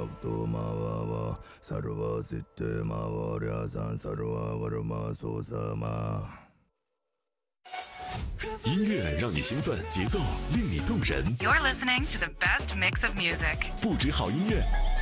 とまわわサルワシテマワリャサンサルワガルマソ萨玛。 音乐让你兴奋，节奏令你动人。 You're listening to the best mix of music. 不止好音乐，